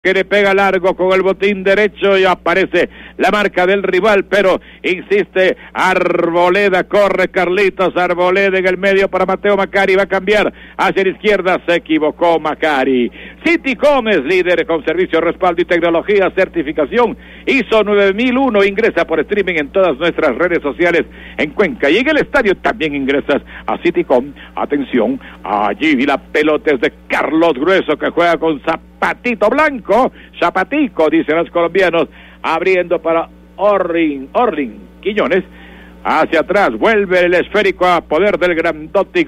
que le pega largo con el botín derecho y aparece la marca del rival, pero insiste Arboleda, corre Carlitos Arboleda en el medio para Mateo Macari, va a cambiar hacia la izquierda, se equivocó Macari. Citycom es líder con servicio, respaldo y tecnología, certificación ISO 9001, ingresa por streaming en todas nuestras redes sociales en Cuenca y en el estadio también ingresas a Citycom. Atención, allí la pelota es de Carlos Grueso que juega con Zapatito Blanco, Zapatico, dicen los colombianos, abriendo para Orlin Quiñones, hacia atrás, vuelve el esférico a poder del grandote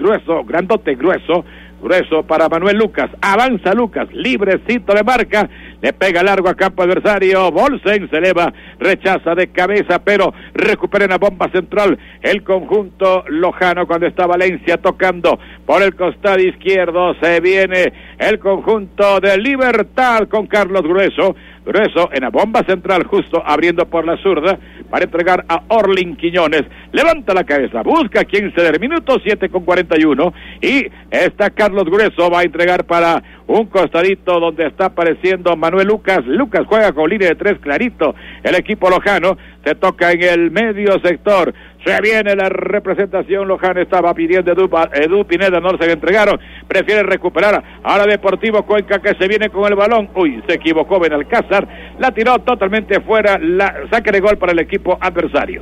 grueso para Manuel Lucas, avanza Lucas, librecito de marca, le pega largo a campo adversario, Bolsen se eleva, rechaza de cabeza, pero recupera una bomba central el conjunto lojano cuando está Valencia tocando por el costado izquierdo, se viene el conjunto de Libertad con Carlos Grueso en la bomba central justo abriendo por la zurda para entregar a Orlin Quiñones, levanta la cabeza, busca quien ceder, minuto 7:41 y está Carlos Grueso, va a entregar para un costadito donde está apareciendo Manuel Lucas juega con línea de tres clarito, el equipo lojano se toca en el medio sector, se viene la representación lojana, estaba pidiendo Edu Pineda, no se le entregaron, prefiere recuperar, ahora Deportivo Cuenca que se viene con el balón, se equivocó Benalcázar, la tiró totalmente fuera, la saque de gol para el equipo adversario.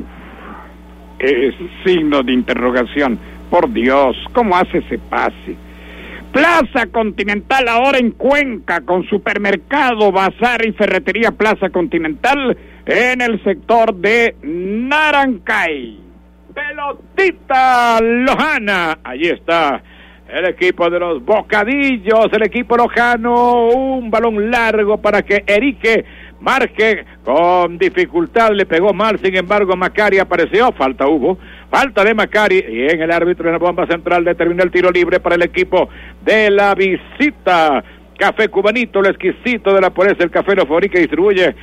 Signo de interrogación, por Dios, ¿cómo hace ese pase? Plaza Continental ahora en Cuenca con supermercado, bazar y ferretería Plaza Continental en el sector de Narancay. Pelotita lojana, allí está el equipo de los Bocadillos, el equipo lojano, un balón largo para que Erique marque con dificultad, le pegó mal, sin embargo Macari apareció, falta de Macari y en el árbitro en la bomba central determinó el tiro libre para el equipo de la visita. Café Cubanito, lo exquisito de la pureza, el café lo fabrica y distribuye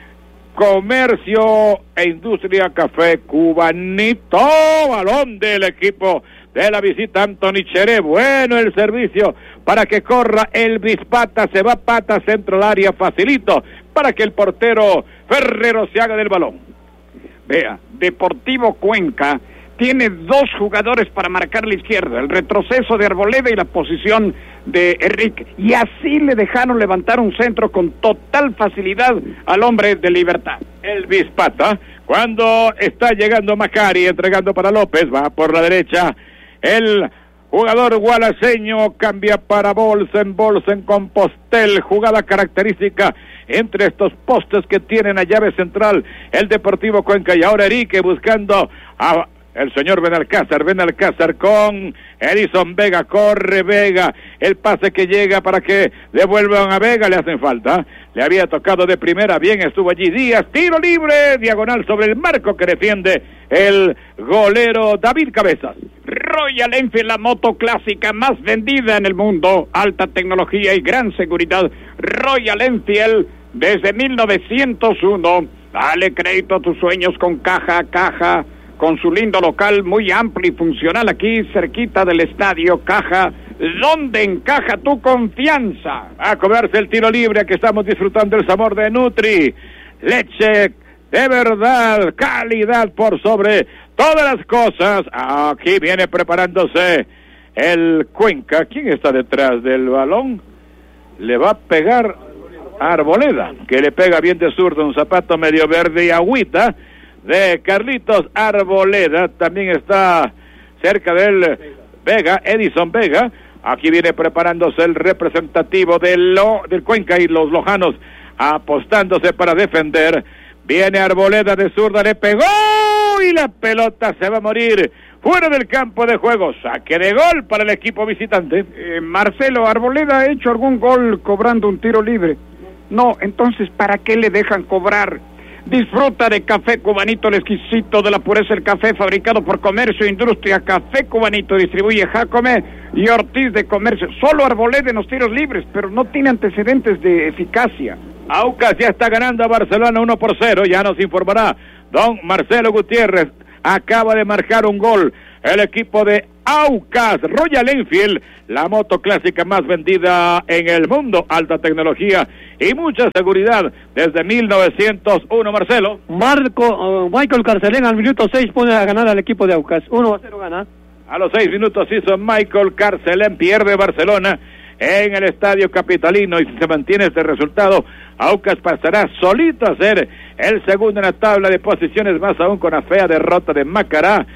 Comercio e Industria Café Cubanito, balón del equipo de la visita Anthony Cheré, bueno el servicio para que corra Elvis Pata, se va Pata, centro al área, facilito para que el portero Ferrero se haga del balón. Vea, Deportivo Cuenca tiene dos jugadores para marcar la izquierda, el retroceso de Arboleda y la posición de Enrique, y así le dejaron levantar un centro con total facilidad al hombre de Libertad. Elvis Pata, cuando está llegando Macari, entregando para López, va por la derecha, el jugador gualaseño cambia para Bolsen con Postel, jugada característica entre estos postes que tienen a llave central el Deportivo Cuenca, y ahora Erique buscando a el señor Benalcázar con Edison Vega, corre Vega, el pase que llega para que devuelvan a Vega, le hacen falta, le había tocado de primera, bien estuvo allí Díaz, tiro libre, diagonal sobre el marco que defiende el golero David Cabezas. Royal Enfield, la moto clásica más vendida en el mundo, alta tecnología y gran seguridad. Royal Enfield desde 1901, dale crédito a tus sueños con Caja, con su lindo local muy amplio y funcional aquí cerquita del estadio Caja, donde encaja tu confianza. A cobrarse el tiro libre, que estamos disfrutando el sabor de Nutri, leche de verdad, calidad por sobre todas las cosas. Aquí viene preparándose el Cuenca. ¿Quién está detrás del balón? Le va a pegar Arboleda, que le pega bien de zurdo, un zapato medio verde y agüita de Carlitos Arboleda. También está cerca del Vega, Edison Vega. Aquí viene preparándose el representativo del Cuenca y los lojanos apostándose para defender. Viene Arboleda de zurda, le pegó y la pelota se va a morir fuera del campo de juego. Saque de gol para el equipo visitante. Marcelo, ¿Arboleda ha hecho algún gol cobrando un tiro libre? No, entonces ¿para qué le dejan cobrar? Disfruta de Café Cubanito, el exquisito de la pureza, el café fabricado por Comercio e Industria. Café Cubanito distribuye Jacome y Ortiz de Comercio. Solo Arboleda en los tiros libres, pero no tiene antecedentes de eficacia. Aucas ya está ganando a Barcelona 1-0, ya nos informará don Marcelo Gutiérrez. Acaba de marcar un gol el equipo de Aucas. Royal Enfield, la moto clásica más vendida en el mundo, alta tecnología y mucha seguridad desde 1901, Marcelo. Michael Carcelén al minuto 6 pone a ganar al equipo de Aucas, 1-0 gana. A los 6 minutos hizo Michael Carcelén, pierde Barcelona en el estadio capitalino, y si se mantiene este resultado, Aucas pasará solito a ser el segundo en la tabla de posiciones, más aún con la fea derrota de Macará,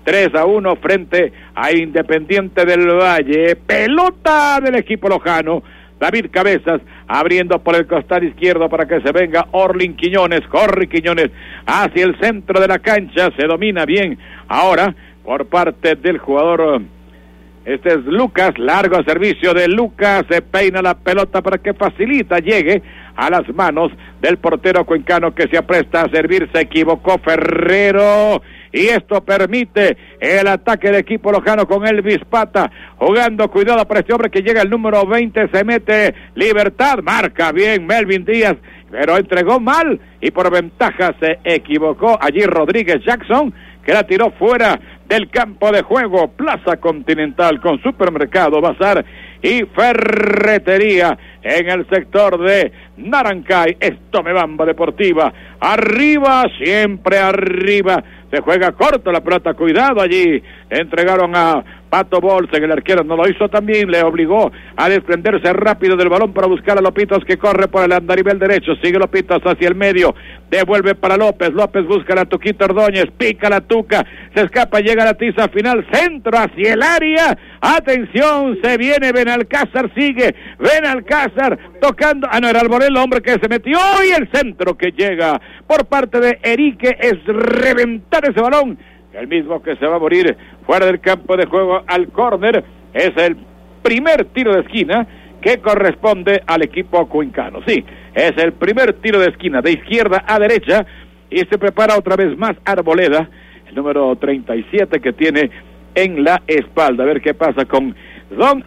3-1 frente a Independiente del Valle. Pelota del equipo lojano, David Cabezas abriendo por el costado izquierdo para que se venga Orlin Quiñones, corre Quiñones hacia el centro de la cancha, se domina bien ahora por parte del jugador. Este es Lucas, largo servicio de Lucas, se peina la pelota para que facilita, llegue a las manos del portero cuencano que se apresta a servir. Se equivocó Ferrero y esto permite el ataque del equipo lojano con Elvis Pata jugando, cuidado para este hombre que llega el número 20, se mete Libertad, marca bien Melvin Díaz, pero entregó mal y por ventaja se equivocó allí Rodríguez Jackson, que la tiró fuera del campo de juego. Plaza Continental con supermercado, bazar y ferretería en el sector de Narancay. Tomebamba Deportiva, arriba, siempre arriba, se juega corto la pelota, cuidado allí, entregaron a Pato Bolsen, el arquero no lo hizo también, le obligó a desprenderse rápido del balón para buscar a Lopitos que corre por el andarivel derecho, sigue Lopitos hacia el medio, devuelve para López, López busca a la Tuquita Ordóñez, pica la Tuca, se escapa, llega la tiza final, centro hacia el área, atención, se viene Benalcázar, sigue Benalcázar tocando, no era Arboleda el hombre que se metió, y el centro que llega por parte de Erique es reventar ese balón, el mismo que se va a morir fuera del campo de juego al córner. Es el primer tiro de esquina que corresponde al equipo cuencano. Sí, es el primer tiro de esquina de izquierda a derecha y se prepara otra vez más Arboleda, el número 37 que tiene en la espalda. A ver qué pasa con Don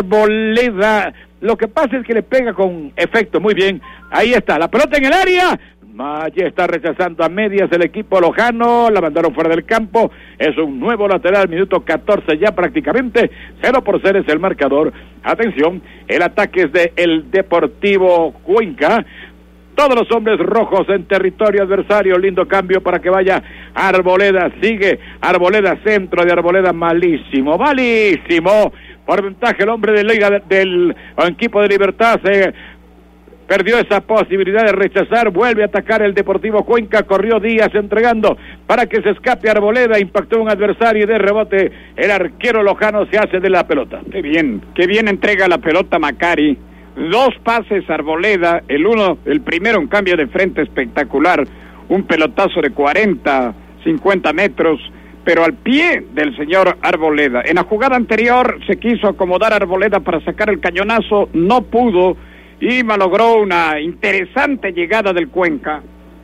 Arboleda. Lo que pasa es que le pega con efecto muy bien. Ahí está, la pelota en el área. Maye está rechazando a medias el equipo lojano, la mandaron fuera del campo, es un nuevo lateral, minuto 14 ya prácticamente, 0-0 es el marcador. Atención, el ataque es de el Deportivo Cuenca, todos los hombres rojos en territorio adversario, lindo cambio para que vaya Arboleda, sigue Arboleda, centro de Arboleda, malísimo, por ventaja el hombre de Liga del equipo de Libertad, perdió esa posibilidad de rechazar, vuelve a atacar el Deportivo Cuenca, corrió Díaz entregando para que se escape Arboleda, impactó un adversario y de rebote el arquero lojano se hace de la pelota. Qué bien entrega la pelota Macari, 2 pases Arboleda, el primero un cambio de frente espectacular, un pelotazo de 40, 50 metros, pero al pie del señor Arboleda. En la jugada anterior se quiso acomodar Arboleda para sacar el cañonazo, no pudo, y malogró una interesante llegada del Cuenca.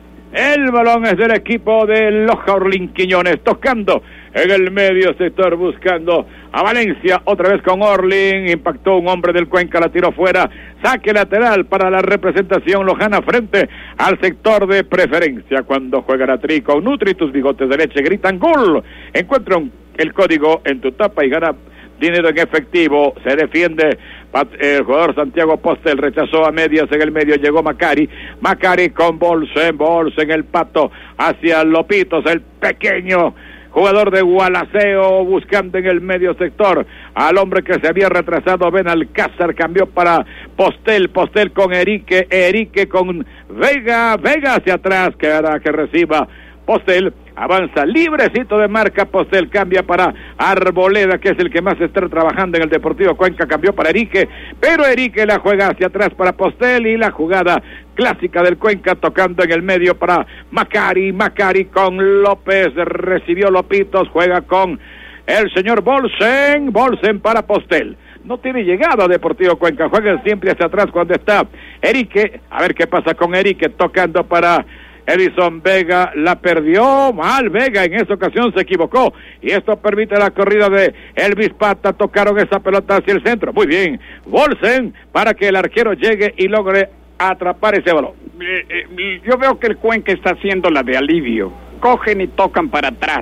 El balón es del equipo de Loja, Orlin Quiñones, tocando en el medio sector, buscando a Valencia, otra vez con Orlin, impactó un hombre del Cuenca, la tiró fuera, saque lateral para la representación lojana frente al sector de preferencia. Cuando juega la Tri con Nutri, tus bigotes de leche gritan gol. Encuentra el código en tu tapa y gana dinero en efectivo. Se defiende el jugador Santiago Postel, rechazó a medias, en el medio llegó Macari con Bolsen el Pato hacia Lopitos, el pequeño jugador de Gualaceo, buscando en el medio sector al hombre que se había retrasado, Benalcázar, cambió para Postel con Erique con Vega hacia atrás, que hará que reciba Postel, avanza librecito de marca, Postel cambia para Arboleda, que es el que más está trabajando en el Deportivo Cuenca, cambió para Erique, pero Erique la juega hacia atrás para Postel y la jugada clásica del Cuenca tocando en el medio para Macari con López, recibió Lopitos, juega con el señor Bolsen para Postel. No tiene llegada Deportivo Cuenca, juega siempre hacia atrás cuando está Erique, a ver qué pasa con Erique, tocando para Edison Vega, la perdió mal Vega, en esta ocasión se equivocó y esto permite la corrida de Elvis Pata, tocaron esa pelota hacia el centro, muy bien, Bolsen para que el arquero llegue y logre atrapar ese balón. Yo veo que el Cuenca está haciendo la de alivio, cogen y tocan para atrás,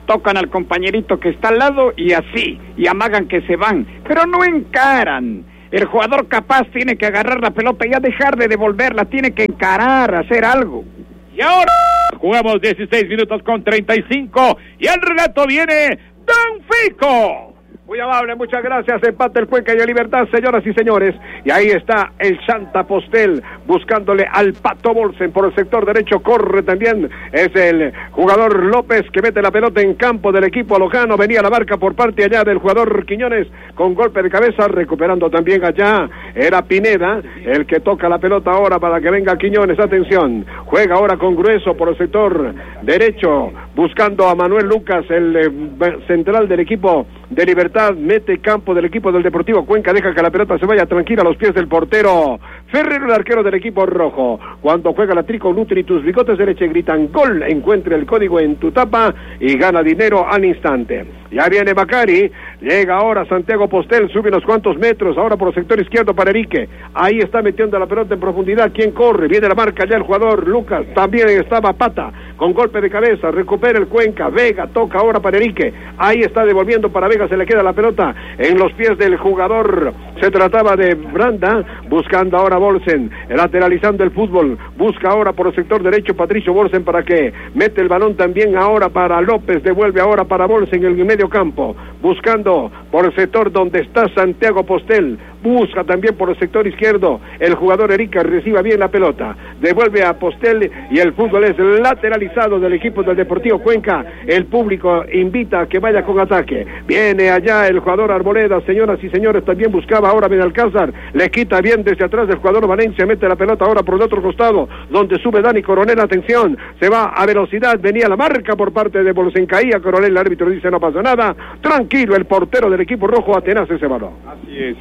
tocan al compañerito que está al lado y así, y amagan que se van, pero no encaran. El jugador capaz tiene que agarrar la pelota y ya dejar de devolverla, tiene que encarar, hacer algo. Y ahora jugamos 16 minutos con 35 y al relato viene Don Fico. Muy amable, muchas gracias. Empate el Cuenca y el Libertad, señoras y señores. Y ahí está el Santa Postel buscándole al Pato Bolsen por el sector derecho. Corre también. Es el jugador López que mete la pelota en campo del equipo lojano. Venía la marca por parte allá del jugador Quiñones con golpe de cabeza. Recuperando también allá. Era Pineda el que toca la pelota ahora para que venga Quiñones. Atención. Juega ahora con Grueso por el sector derecho. Buscando a Manuel Lucas, el central del equipo de Libertad. Mete campo del equipo del Deportivo Cuenca, deja que la pelota se vaya tranquila a los pies del portero Ferrero, el arquero del equipo rojo. Cuando juega la Trico Nutri, tus bigotes de leche gritan gol. Encuentre el código en tu tapa y gana dinero al instante. Ya viene Macari, llega ahora Santiago Postel, sube unos cuantos metros, ahora por el sector izquierdo para Erique. Ahí está metiendo la pelota en profundidad. ¿Quién corre? Viene la marca ya el jugador Lucas, también estaba Pata, con golpe de cabeza, recupera el Cuenca. Vega toca ahora para Erique, ahí está devolviendo para Vega, se le queda la pelota en los pies del jugador. Se trataba de Branda, buscando ahora Bolsen, lateralizando el fútbol, busca ahora por el sector derecho Patricio Bolsen para que mete el balón también ahora para López, devuelve ahora para Bolsen en el medio campo, buscando por el sector donde está Santiago Postel, busca también por el sector izquierdo el jugador Erica, reciba bien la pelota, devuelve a Postel y el fútbol es lateralizado del equipo del Deportivo Cuenca. El público invita a que vaya con ataque, viene allá el jugador Arboleda, señoras y señores, también buscaba ahora Benalcázar, le quita bien desde atrás del jugador Valencia, mete la pelota ahora por el otro costado, donde sube Dani Coronel, atención, se va a velocidad, venía la marca por parte de Bolsen, caía Coronel, el árbitro dice no pasa nada, tranquilo, el portero del equipo rojo atenaza ese balón. Así es.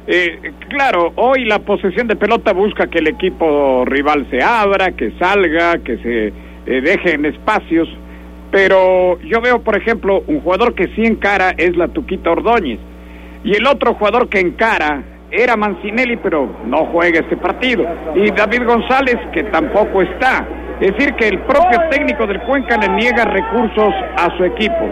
Claro, hoy la posesión de pelota busca que el equipo rival se abra, que salga, que se deje en espacios, pero yo veo, por ejemplo, un jugador que sí encara es la Tuquita Ordóñez, y el otro jugador que encara era Mancinelli, pero no juega este partido, y David González, que tampoco está. Es decir, que el propio técnico del Cuenca le niega recursos a su equipo.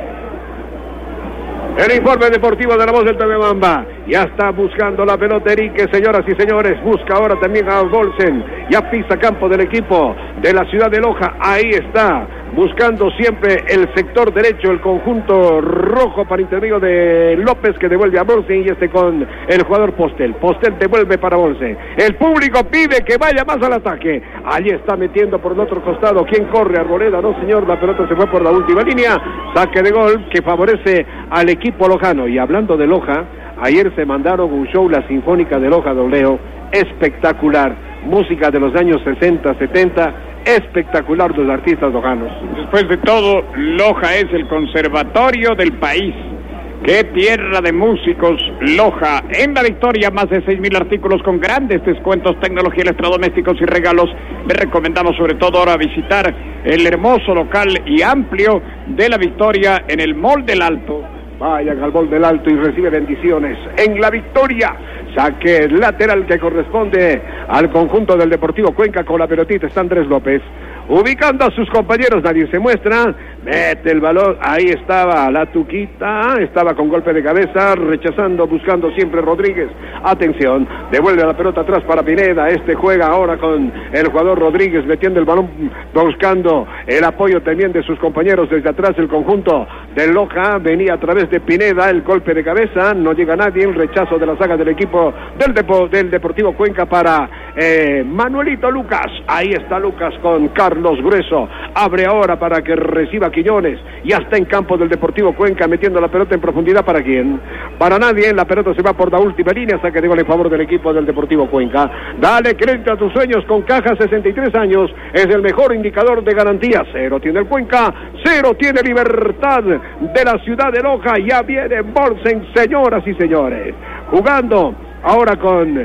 El informe deportivo de la voz del TV Mamba. Ya está buscando la pelota Erique, señoras y señores. Busca ahora también a Bolsen. Ya pisa campo del equipo de la ciudad de Loja. Ahí está, buscando siempre el sector derecho, el conjunto rojo para intermedio de López, que devuelve a Bolsen, y con el jugador Postel. Postel devuelve para Bolsen. El público pide que vaya más al ataque. Allí está metiendo por el otro costado. ¿Quién corre? Arboleda, no señor, la pelota se fue por la última línea. Saque de gol que favorece al equipo lojano. Y hablando de Loja, ayer se mandaron un show, la Sinfónica de Loja Dobleo, espectacular, música de los años 60, 70, espectacular los artistas lojanos. Después de todo, Loja es el conservatorio del país. ¡Qué tierra de músicos! Loja, en la victoria, más de 6,000 artículos con grandes descuentos, tecnología, electrodomésticos y regalos. Les recomendamos sobre todo ahora visitar el hermoso local y amplio de la Victoria en el Mall del Alto. Vayan al Mall del Alto y recibe bendiciones en la Victoria. Saque lateral que corresponde al conjunto del Deportivo Cuenca. Con la pelotita está Andrés López, ubicando a sus compañeros, nadie se muestra, mete el balón, ahí estaba la Tuquita, estaba con golpe de cabeza, rechazando, buscando siempre Rodríguez, atención, devuelve la pelota atrás para Pineda, juega ahora con el jugador Rodríguez, metiendo el balón, buscando el apoyo también de sus compañeros desde atrás. El conjunto de Loja venía a través de Pineda, el golpe de cabeza, no llega nadie, el rechazo de la saga del equipo del Deportivo Cuenca para Manuelito Lucas. Ahí está Lucas con Carlos Grueso, abre ahora para que reciba Quiñones, ya está en campo del Deportivo Cuenca, metiendo la pelota en profundidad. ¿Para quién? Para nadie, la pelota se va por la última línea, saque de gol en favor del equipo del Deportivo Cuenca. Dale crédito a tus sueños con Caja, 63 años, es el mejor indicador de garantía. 0 tiene el Cuenca, 0 tiene Libertad de la ciudad de Loja. Ya viene Bolsen, señoras y señores, jugando ahora con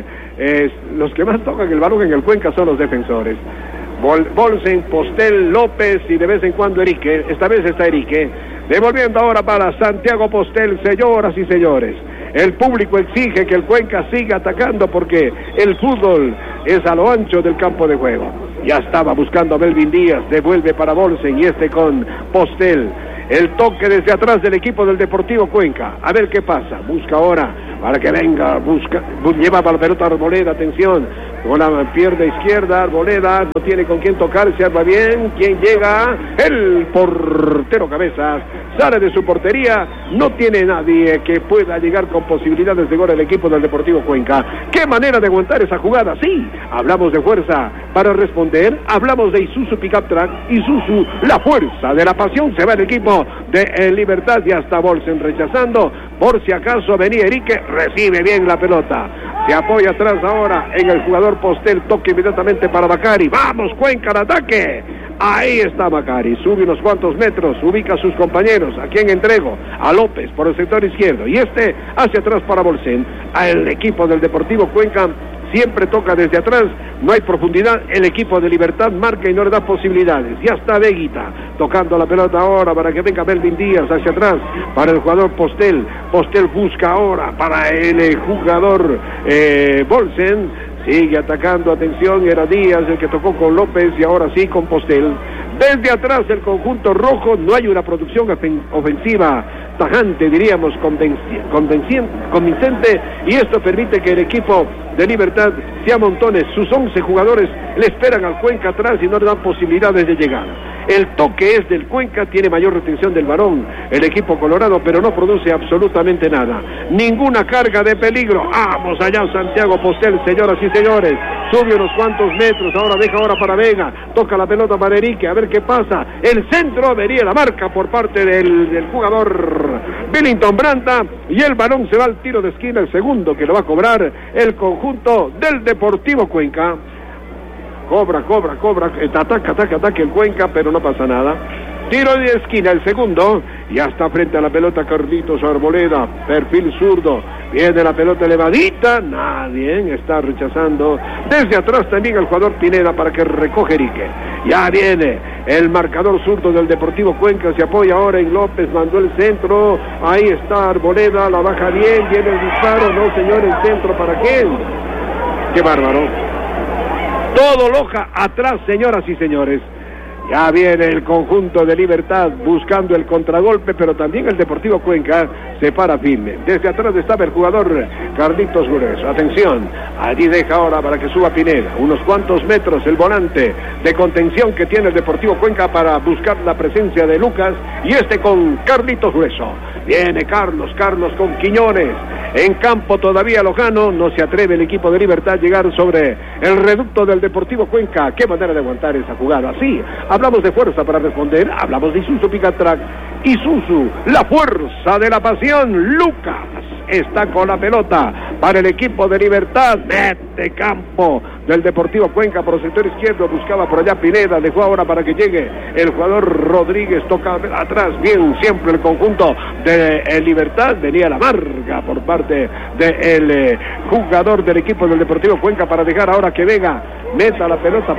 los que más tocan el balón en el Cuenca son los defensores. Bolsen, Postel, López y de vez en cuando Erique. Esta vez está Erique, devolviendo ahora para Santiago Postel. Señoras y señores, el público exige que el Cuenca siga atacando porque el fútbol es a lo ancho del campo de juego. Ya estaba buscando a Melvin Díaz, devuelve para Bolsen y con Postel. el toque desde atrás del equipo del Deportivo Cuenca. A ver qué pasa. Busca ahora para que venga. Lleva la pelota Arboleda. Atención. Con la pierna izquierda. Arboleda no tiene con quién tocar. Se arma bien. ¿Quién llega? El portero Cabezas. Sale de su portería. No tiene nadie que pueda llegar con posibilidades de gol el equipo del Deportivo Cuenca. ¿Qué manera de aguantar esa jugada? Sí. Hablamos de fuerza para responder. Hablamos de Isuzu Pickup Truck. Isuzu, la fuerza de la pasión. Se va el equipo de Libertad y hasta Bolsen rechazando. Por si acaso venía Erique, recibe bien la pelota. Se apoya atrás ahora en el jugador Postel. Toque inmediatamente para Bacari. ¡Vamos, Cuenca al ataque! Ahí está Bacari. Sube unos cuantos metros. Ubica a sus compañeros. ¿A quién entrego? A López por el sector izquierdo. Y hacia atrás para Bolsen. Al equipo del Deportivo Cuenca. Siempre toca desde atrás, no hay profundidad, el equipo de Libertad marca y no le da posibilidades. Ya está Veguita tocando la pelota ahora para que venga Melvin Díaz hacia atrás para el jugador Postel. Postel busca ahora para el jugador Bolsen. Sigue atacando, atención, era Díaz el que tocó con López y ahora sí con Postel. Desde atrás el conjunto rojo, no hay una producción ofensiva tajante, diríamos, convincente, y esto permite que el equipo de Libertad se amontone. Sus 11 jugadores le esperan al Cuenca atrás y no le dan posibilidades de llegar. El toque es del Cuenca, tiene mayor retención del balón el equipo colorado, pero no produce absolutamente nada. Ninguna carga de peligro. Vamos allá Santiago Postel, señoras y señores. Sube unos cuantos metros, ahora deja para Vega. Toca la pelota para Erique, a ver qué pasa. El centro, venía la marca por parte del jugador Billington Branda. Y el balón se va al tiro de esquina, el segundo que lo va a cobrar el conjunto del Deportivo Cuenca. Cobra, ataca el Cuenca, pero no pasa nada. Tiro de esquina, el segundo, y hasta frente a la pelota Carlitos Arboleda, perfil zurdo, viene la pelota elevadita, nadie está rechazando. Desde atrás también el jugador Pineda para que recoge Erique. Ya viene el marcador zurdo del Deportivo Cuenca, se apoya ahora en López, mandó el centro, ahí está Arboleda, la baja bien, viene el disparo, no señor, el centro para quién. Qué bárbaro. Todo Loja atrás, señoras y señores. Ya viene el conjunto de Libertad buscando el contragolpe, pero también el Deportivo Cuenca se para firme. Desde atrás estaba el jugador Carlitos Grueso. Atención, allí deja ahora para que suba Pineda. Unos cuantos metros el volante de contención que tiene el Deportivo Cuenca para buscar la presencia de Lucas. Y con Carlitos Grueso. Viene Carlos con Quiñones. En campo todavía lojano, no se atreve el equipo de Libertad a llegar sobre el reducto del Deportivo Cuenca. Qué manera de aguantar esa jugada. Sí, hablamos de fuerza para responder, hablamos de Isuzu Pickup Truck. Isuzu, la fuerza de la pasión. Lucas está con la pelota para el equipo de Libertad. Mete campo del Deportivo Cuenca por el sector izquierdo, buscaba por allá Pineda, dejó ahora para que llegue el jugador Rodríguez, toca atrás, bien siempre el conjunto de Libertad, venía la marca por parte del jugador del equipo del Deportivo Cuenca para dejar ahora que Vega meta la pelota.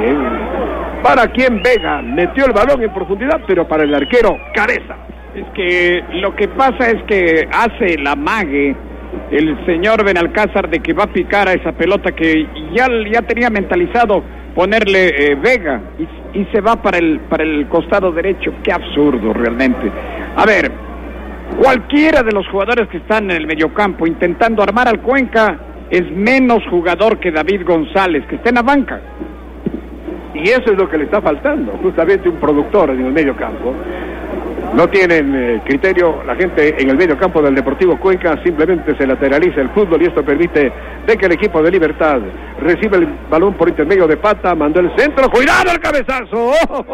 ¿Para quién Vega? Metió el balón en profundidad, pero para el arquero Cabeza. Es que lo que pasa es que hace el amague el señor Benalcázar de que va a picar a esa pelota que ya tenía mentalizado ponerle Vega y se va para el costado derecho. Qué absurdo realmente. A ver, cualquiera de los jugadores que están en el mediocampo intentando armar al Cuenca es menos jugador que David González, que está en la banca. Y eso es lo que le está faltando, justamente un productor en el mediocampo. No tienen criterio la gente en el medio campo del Deportivo Cuenca, simplemente se lateraliza el fútbol y esto permite de que el equipo de Libertad recibe el balón por intermedio de Pata, mandó el centro, ¡cuidado el cabezazo!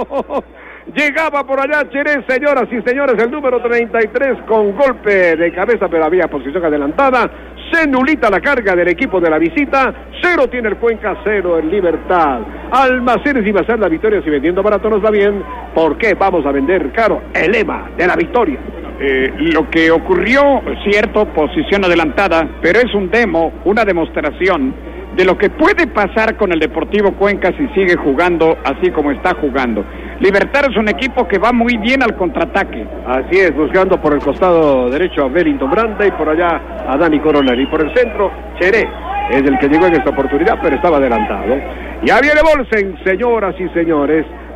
Llegaba por allá Cherés, señoras y señores, el número 33 con golpe de cabeza, pero había posición adelantada. Se nulita la carga del equipo de la visita. 0 tiene el Cuenca, 0 el Libertad. Almacenes y Bazar, la victoria, si vendiendo barato nos va bien. ¿Por qué vamos a vender caro? El lema de la victoria. Lo que ocurrió, cierto, posición adelantada, pero es un demo, una demostración de lo que puede pasar con el Deportivo Cuenca si sigue jugando así como está jugando. Libertad es un equipo que va muy bien al contraataque. Así es, buscando por el costado derecho a Billington Branda y por allá a Dani Coronel. Y por el centro, Cheré es el que llegó en esta oportunidad, pero estaba adelantado. Ya viene Bolsen, señoras y señores.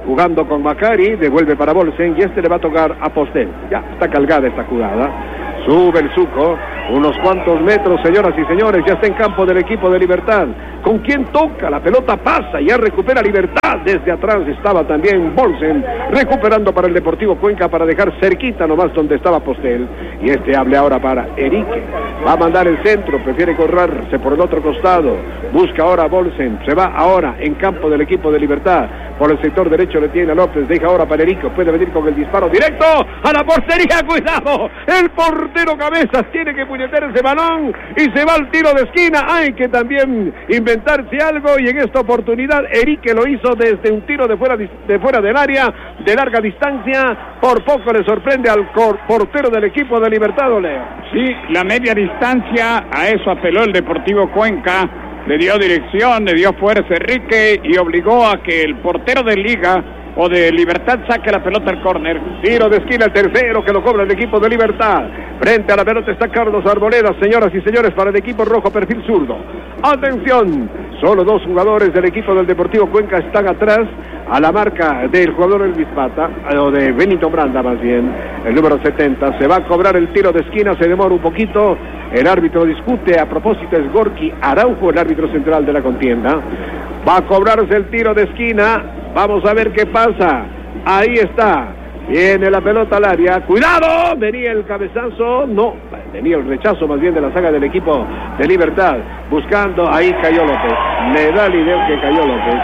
jugando con Macari, devuelve para Bolsen y este le va a tocar a Postel. Ya está cargada esta jugada. Sube el Zuco, unos cuantos metros, señoras y señores, ya está en campo del equipo de Libertad. ¿Con quién toca? La pelota pasa, ya recupera Libertad. Desde atrás estaba también Bolsen, recuperando para el Deportivo Cuenca para dejar cerquita nomás donde estaba Postel. Y este hable ahora para Erique. Va a mandar el centro, prefiere correrse por el otro costado. Busca ahora a Bolsen, se va ahora en campo del equipo de Libertad. Por el sector derecho le tiene a López, deja ahora para Erique, puede venir con el disparo directo a la portería, cuidado, el portero Cabezas tiene que puñetear ese balón y se va al tiro de esquina. Hay que también inventarse algo y en esta oportunidad Erique lo hizo desde un tiro de fuera del área, de larga distancia. Por poco le sorprende al portero del equipo de Libertad, Leo. Sí, la media distancia, a eso apeló el Deportivo Cuenca. Le dio dirección, le dio fuerza Enrique y obligó a que el portero de Liga o de Libertad saque la pelota al córner. Tiro de esquina, el tercero que lo cobra el equipo de Libertad. Frente a la pelota está Carlos Arboleda, señoras y señores, para el equipo rojo, perfil zurdo. Atención, solo dos jugadores del equipo del Deportivo Cuenca están atrás a la marca del jugador Elvis Pata, o de Benito Branda más bien, el número 70. Se va a cobrar el tiro de esquina, se demora un poquito. El árbitro discute, a propósito es Gorky Araujo, el árbitro central de la contienda. Va a cobrarse el tiro de esquina, vamos a ver qué pasa. Ahí está, viene la pelota al área, cuidado, venía el cabezazo, no, venía el rechazo más bien de la saga del equipo de Libertad, buscando, ahí cayó López, me da la idea que cayó López.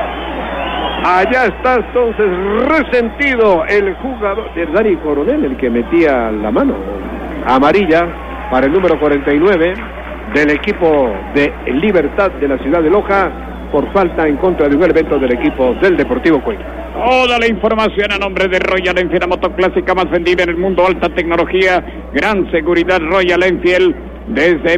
Allá está entonces resentido el jugador de Dani Coronel, el que metía la mano amarilla para el número 49 del equipo de Libertad de la ciudad de Loja, por falta en contra de un evento del equipo del Deportivo Cuenca. Toda la información a nombre de Royal Enfield, la motoclásica más vendida en el mundo, alta tecnología, gran seguridad. Royal Enfield desde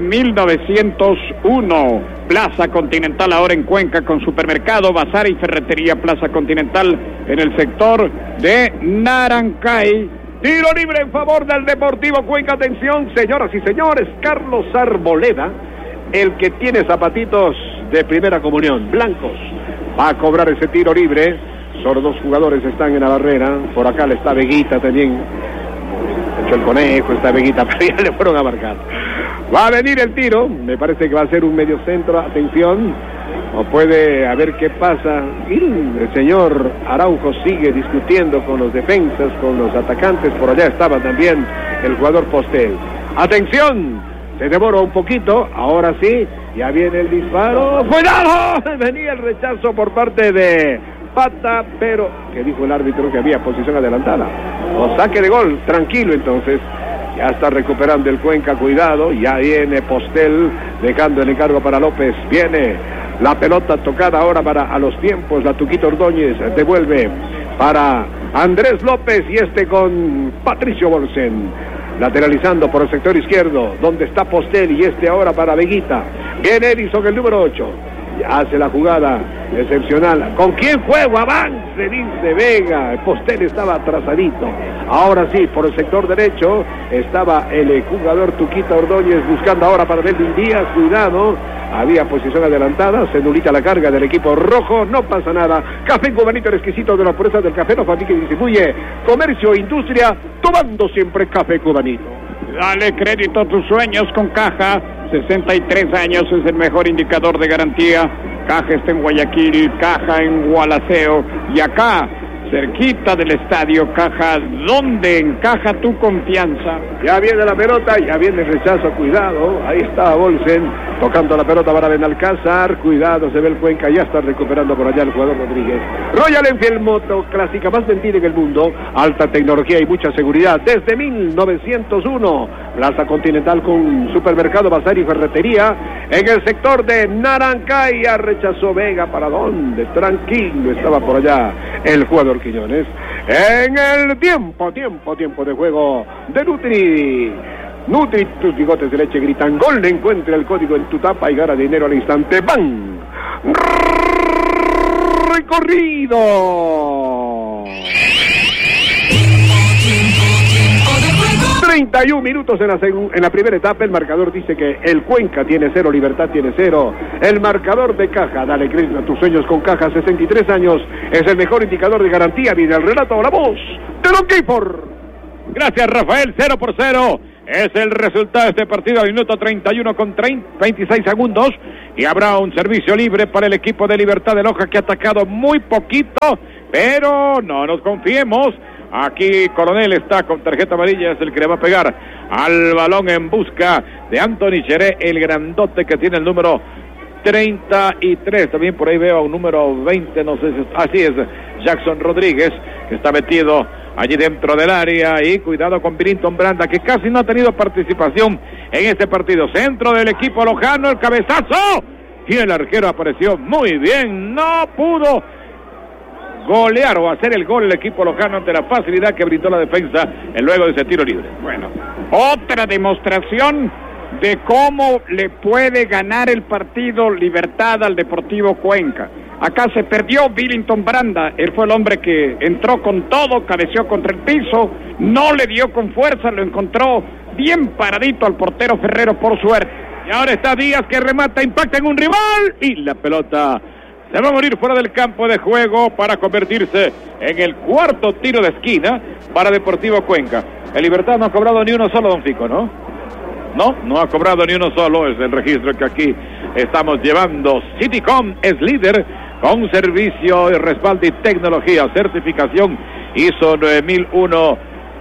1901. Plaza Continental ahora en Cuenca con supermercado, bazar y ferretería. Plaza Continental en el sector de Narancay. Tiro libre en favor del Deportivo Cuenca. Atención, señoras y señores, Carlos Arboleda, el que tiene zapatitos de primera comunión, blancos, va a cobrar ese tiro libre. Solo dos jugadores están en la barrera. Por acá le está Veguita también. Hecho el conejo, está Veguita, pero ya le fueron a marcar. Va a venir el tiro, me parece que va a ser un medio centro, atención. O puede a ver qué pasa. El señor Araujo sigue discutiendo con los defensas, con los atacantes. Por allá estaba también el jugador Postel. Atención, se demoró un poquito. Ahora sí, ya viene el disparo. ¡Cuidado! Venía el rechazo por parte de Pata, pero que dijo el árbitro que había posición adelantada. O saque de gol, tranquilo entonces. Ya está recuperando el Cuenca, cuidado. Ya viene Postel, dejando el encargo para López. Viene la pelota tocada ahora para a los tiempos. La Tuquito Ordóñez devuelve para Andrés López y este con Patricio Bolsen. Lateralizando por el sector izquierdo, donde está Postel y este ahora para Veguita. Viene Edison, el número 8. Hace la jugada excepcional. ¿Con quién juego? Avance, dice Vega. Postel estaba atrasadito. Ahora sí, por el sector derecho estaba el jugador Tuquita Ordóñez buscando ahora para Melvin Díaz. Cuidado, había posición adelantada. Se nulita la carga del equipo rojo. No pasa nada. Café Cubanito, el exquisito de la pureza del café. No fabrica y distribuye. Comercio e industria, tomando siempre Café Cubanito. Dale crédito a tus sueños con Caja. 63 años es el mejor indicador de garantía. Caja está en Guayaquil, Caja en Gualaceo y acá, cerquita del estadio Caja, donde encaja tu confianza. Ya viene la pelota, ya viene el rechazo, cuidado, ahí está Bolsen, tocando la pelota para Benalcázar, cuidado, se ve el Cuenca, ya está recuperando por allá el jugador Rodríguez. Royal Enfield, moto clásica más vendida en el mundo, alta tecnología y mucha seguridad, desde 1901, Plaza Continental con supermercado, bazar y ferretería, en el sector de Narancay, ya rechazó Vega, ¿para dónde? Tranquilo, estaba por allá el jugador Quiñones. En el tiempo de juego de Nutri, tus bigotes de leche gritan gol, encuentra el código en tu tapa y gana dinero al instante. ¡Bam! Recorrido. 31 minutos en la primera etapa. El marcador dice que el Cuenca tiene 0, Libertad tiene 0. El marcador de Caja, dale crédito a tus sueños con Caja, 63 años, es el mejor indicador de garantía. Viene el relato, la voz de Don Clifford. Gracias, Rafael. 0-0 es el resultado de este partido al minuto 31 con 26 segundos. Y habrá un servicio libre para el equipo de Libertad de Loja, que ha atacado muy poquito, pero no nos confiemos. Aquí Coronel está con tarjeta amarilla, es el que le va a pegar al balón en busca de Anthony Cheré, el grandote que tiene el número 33. También por ahí veo a un número 20, no sé si así es, Jackson Rodríguez, que está metido allí dentro del área. Y cuidado con Billington Branda, que casi no ha tenido participación en este partido. Centro del equipo lojano, el cabezazo, y el arquero apareció muy bien, no pudo golear o hacer el gol el equipo lojano ante la facilidad que brindó la defensa luego de ese tiro libre. Bueno, otra demostración de cómo le puede ganar el partido Libertad al Deportivo Cuenca. Acá se perdió Billington Branda, él fue el hombre que entró con todo, cabeceó contra el piso, no le dio con fuerza, lo encontró bien paradito al portero Ferrero por suerte. Y ahora está Díaz, que remata, impacta en un rival y la pelota se va a morir fuera del campo de juego para convertirse en el cuarto tiro de esquina para Deportivo Cuenca. El Libertad no ha cobrado ni uno solo, don Fico, ¿no? No ha cobrado ni uno solo, es el registro que aquí estamos llevando. Citycom es líder con servicio y respaldo y tecnología, certificación ISO 9001.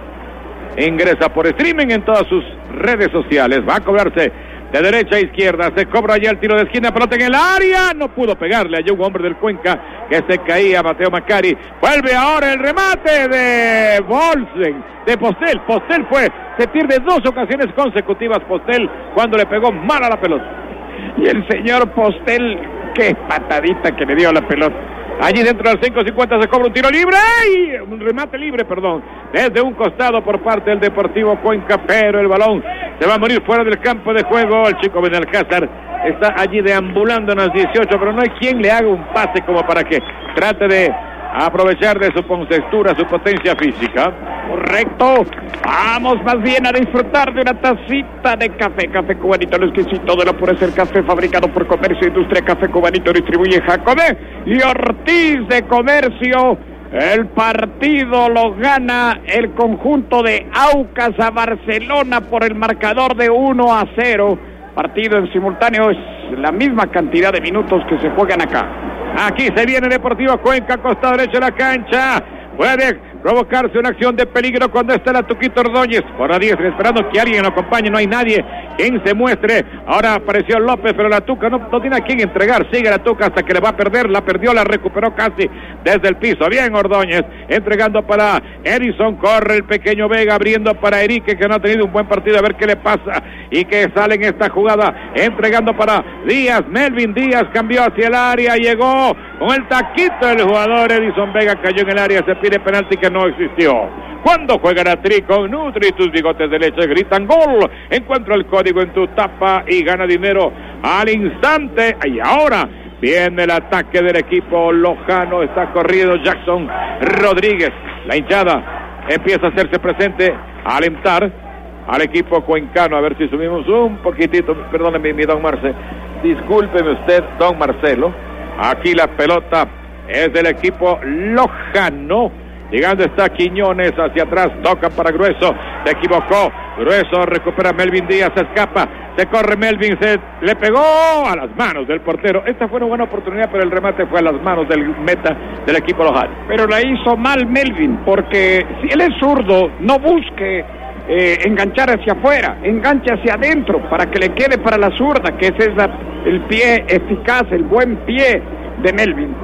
Ingresa por streaming en todas sus redes sociales. Va a cobrarse de derecha a izquierda, se cobra ya el tiro de esquina, pelota en el área, no pudo pegarle a un hombre del Cuenca que se caía, Mateo Macari. Vuelve ahora el remate de Bolsen, de Postel. Postel se pierde 2 ocasiones consecutivas Postel cuando le pegó mal a la pelota. Y el señor Postel, qué patadita que le dio a la pelota. Allí dentro del 5:50 se cobra un tiro libre, y un remate libre, desde un costado por parte del Deportivo Cuenca, pero el balón se va a morir fuera del campo de juego. El chico Benalcázar está allí deambulando en las 18, pero no hay quien le haga un pase como para que trate de aprovechar de su contextura, su potencia física. Correcto. Vamos más bien a disfrutar de una tacita de café. Café Cubanito, lo exquisito de la pureza del café, fabricado por Comercio e Industria. Café Cubanito distribuye Jacobé y Ortiz de Comercio. El partido lo gana el conjunto de Aucas a Barcelona por el marcador de 1-0. Partido en simultáneo, es la misma cantidad de minutos que se juegan acá. Aquí se viene Deportivo Cuenca, costado derecho de la cancha. Puede provocarse una acción de peligro cuando está la Tuquito Ordóñez. Por a 10, esperando que alguien lo acompañe. No hay nadie quien se muestre. Ahora apareció López, pero la Tuca no tiene a quien entregar. Sigue la Tuca hasta que le va a perder. La perdió, la recuperó casi desde el piso. Bien Ordóñez, entregando para Edison. Corre el pequeño Vega, abriendo para Erique, que no ha tenido un buen partido. A ver qué le pasa y que sale en esta jugada. Entregando para Díaz. Melvin Díaz cambió hacia el área. Llegó con el taquito del jugador Edison Vega. Cayó en el área. Se pide penalti que no existió. Cuando juegan a Tri con Nutri, tus bigotes de leche gritan gol. Encuentra el código en tu tapa y gana dinero al instante. Y ahora viene el ataque del equipo lojano. Está corrido Jackson Rodríguez. La hinchada empieza a hacerse presente, a alentar al equipo cuencano. A ver si subimos un poquitito. Perdóneme, mi don Marcelo. Discúlpeme usted, don Marcelo. Aquí la pelota es del equipo lojano. Llegando está Quiñones hacia atrás, toca para Grueso, se equivocó, Grueso recupera Melvin Díaz, se escapa, se corre Melvin, se le pegó a las manos del portero. Esta fue una buena oportunidad, pero el remate fue a las manos del meta del equipo lojano. Pero la hizo mal Melvin, porque si él es zurdo, no busque enganchar hacia afuera, enganche hacia adentro, para que le quede para la zurda, que ese es el pie eficaz, el buen pie de Melvin.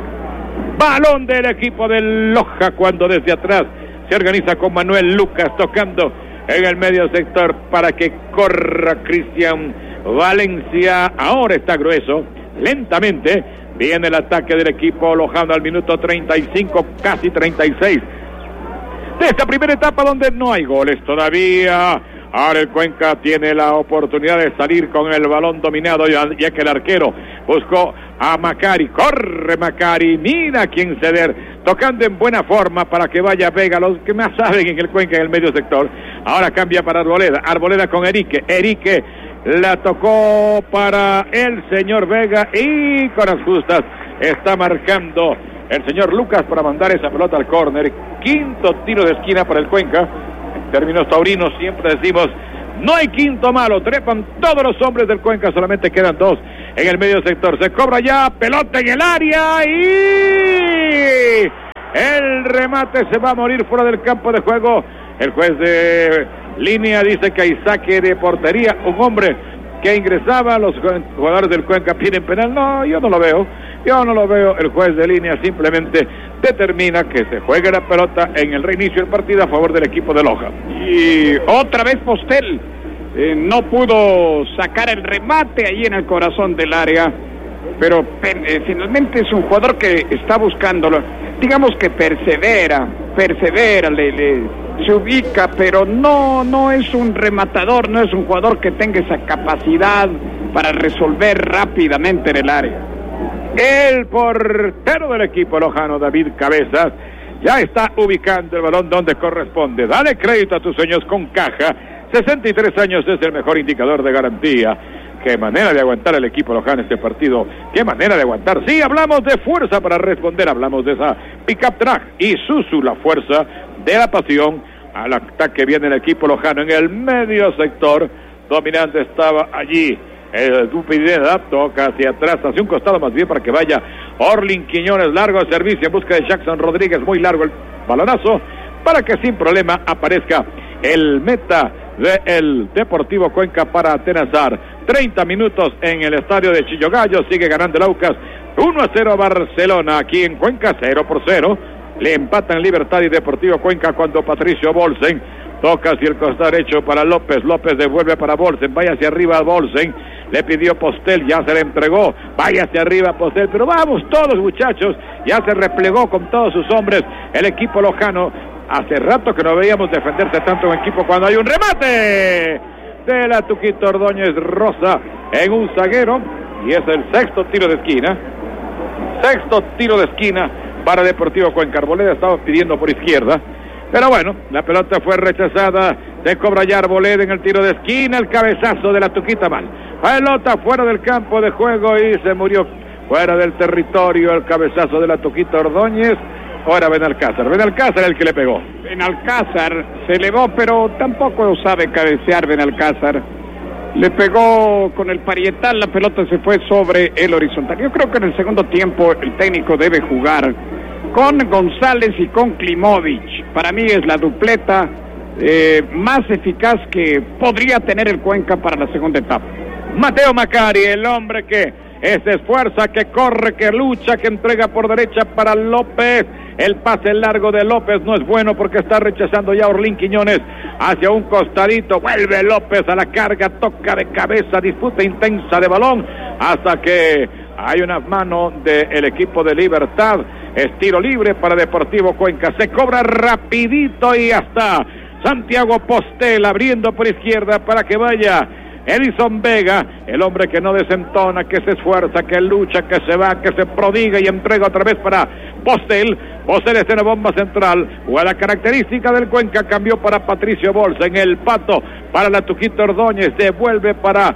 Balón del equipo de Loja cuando desde atrás se organiza con Manuel Lucas tocando en el medio sector para que corra Cristian Valencia. Ahora está Grueso, lentamente viene el ataque del equipo lojano al minuto 35, casi 36 de esta primera etapa, donde no hay goles todavía. Ahora el Cuenca tiene la oportunidad de salir con el balón dominado, ya que el arquero buscó a Macari. Corre Macari, mira quién ceder, tocando en buena forma para que vaya Vega, los que más saben en el Cuenca en el medio sector. Ahora cambia para Arboleda. Arboleda con Erique. Erique la tocó para el señor Vega y con las justas está marcando el señor Lucas para mandar esa pelota al córner. Quinto tiro de esquina para el Cuenca. En términos taurinos siempre decimos, no hay quinto malo, trepan todos los hombres del Cuenca, solamente quedan dos en el medio sector. Se cobra ya, pelota en el área y el remate se va a morir fuera del campo de juego. El juez de línea dice que hay saque de portería. Un hombre que ingresaba, los jugadores del Cuenca piden penal. No, yo no lo veo. El juez de línea simplemente determina que se juegue la pelota en el reinicio del partido a favor del equipo de Loja. Y otra vez Postel no pudo sacar el remate ahí en el corazón del área, pero finalmente es un jugador que está buscándolo, digamos que persevera, se ubica, pero no es un rematador, no es un jugador que tenga esa capacidad para resolver rápidamente en el área. El portero del equipo lojano, David Cabezas, ya está ubicando el balón donde corresponde. Dale crédito a tus sueños con Caja. 63 años es el mejor indicador de garantía. Qué manera de aguantar el equipo lojano este partido. Qué manera de aguantar. Sí, hablamos de fuerza para responder. Hablamos de esa pick-up track. Isuzu, la fuerza de la pasión. Al ataque viene el equipo lojano en el medio sector. Dominante estaba allí Dupideda, toca hacia atrás, hacia un costado más bien para que vaya Orlin Quiñones, largo de servicio en busca de Jackson Rodríguez, muy largo el balonazo, para que sin problema aparezca el meta del Deportivo Cuenca para Atenazar. 30 minutos en el estadio de Chillogallo, sigue ganando el Aucas 1-0 Barcelona, aquí en Cuenca 0-0, le empatan Libertad y Deportivo Cuenca cuando Patricio Bolsen toca hacia el costado derecho para López. López devuelve para Bolsen. Vaya hacia arriba a Bolsen. Le pidió Postel. Ya se le entregó. Vaya hacia arriba Postel. Pero vamos todos muchachos. Ya se replegó con todos sus hombres el equipo lojano. Hace rato que no veíamos defenderse tanto en equipo cuando hay un remate de la Tuquito Ordóñez Rosa en un zaguero. Y es el sexto tiro de esquina. Sexto tiro de esquina para Deportivo Cuenca. Arboleda estaba pidiendo por izquierda. Pero bueno, la pelota fue rechazada, se cobra ya Arboleda en el tiro de esquina, el cabezazo de la Tuquita mal. Pelota fuera del campo de juego y se murió fuera del territorio el cabezazo de la Tuquita Ordóñez. Ahora Benalcázar el que le pegó. Benalcázar se elevó, pero tampoco sabe cabecear Benalcázar. Le pegó con el parietal, la pelota se fue sobre el horizontal. Yo creo que en el segundo tiempo el técnico debe jugar con González y con Klimovic. Para mí es la dupleta más eficaz que podría tener el Cuenca para la segunda etapa. Mateo Macari, el hombre que se esfuerza, que corre, que lucha, que entrega por derecha para López. El pase largo de López no es bueno porque está rechazando ya Orlín Quiñones hacia un costadito. Vuelve López a la carga, toca de cabeza, disputa intensa de balón hasta que hay una mano del equipo de Libertad. Es tiro libre para Deportivo Cuenca. Se cobra rapidito y hasta Santiago Postel abriendo por izquierda para que vaya Edison Vega, el hombre que no desentona, que se esfuerza, que lucha, que se va, que se prodiga y entrega otra vez para Postel. Postel está en la bomba central. La característica del Cuenca cambió para Patricio Bolsen. El pato para la Tuquito Ordóñez. Devuelve para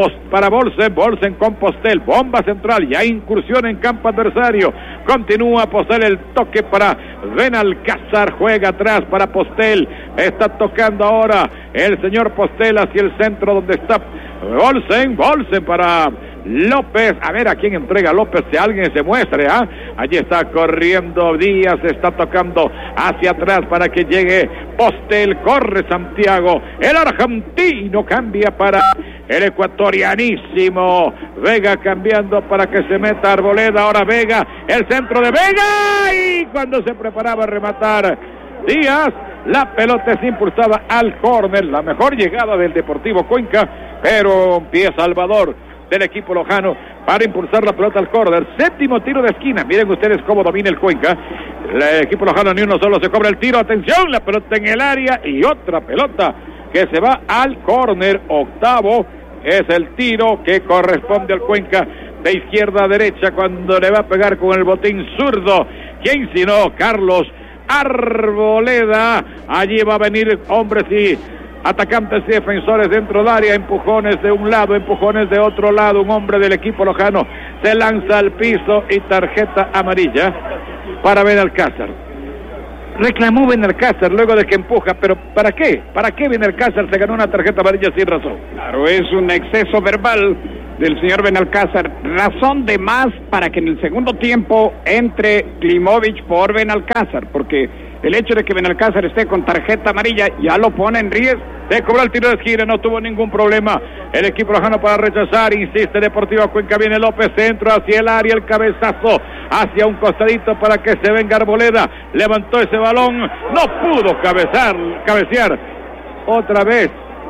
Bolsen con Postel, bomba central, ya incursión en campo adversario, continúa Postel, el toque para Benalcázar, juega atrás para Postel, está tocando ahora el señor Postel hacia el centro donde está Bolsen para López, a ver a quién entrega López, si alguien se muestre, allí está corriendo Díaz, está tocando hacia atrás para que llegue Postel, corre Santiago, el argentino cambia para el ecuatorianísimo Vega, cambiando para que se meta Arboleda, ahora Vega, el centro de Vega, y cuando se preparaba a rematar Díaz, la pelota es impulsada al córner, la mejor llegada del Deportivo Cuenca, pero un pie salvador del equipo lojano para impulsar la pelota al córner. Séptimo tiro de esquina, miren ustedes cómo domina el Cuenca, el equipo lojano ni uno solo, se cobra el tiro, atención, la pelota en el área y otra pelota que se va al córner. Octavo es el tiro que corresponde al Cuenca de izquierda a derecha cuando le va a pegar con el botín zurdo. ¿Quién sino? Carlos Arboleda. Allí va a venir hombres y atacantes y defensores dentro del área, empujones de un lado, empujones de otro lado, un hombre del equipo lojano se lanza al piso y tarjeta amarilla para Benalcázar. Reclamó Benalcázar luego de que empuja, pero ¿para qué? ¿Para qué Benalcázar se ganó una tarjeta amarilla sin razón? Claro, es un exceso verbal del señor Benalcázar, razón de más para que en el segundo tiempo entre Klimovich por Benalcázar, porque el hecho de que Benalcázar esté con tarjeta amarilla ya lo pone en riesgo. Se cobró el tiro de esquina, no tuvo ningún problema el equipo lojano para rechazar, insiste Deportivo Cuenca, viene López, centro hacia el área, el cabezazo hacia un costadito para que se venga Arboleda, levantó ese balón, no pudo cabecear otra vez